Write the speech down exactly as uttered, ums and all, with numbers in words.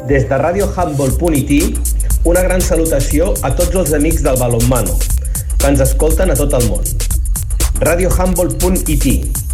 Des de radio handball punt i t, una gran salutació a tots els amics del balonmano, que ens escolten a tot el món. radio handball punt i t